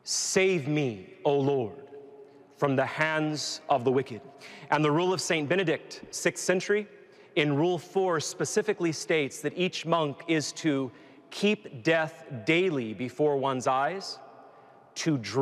Save me, O Lord, from the hands of the wicked. And the rule of Saint Benedict, 6th century, in Rule 4 specifically states that each monk is to keep death daily before one's eyes, to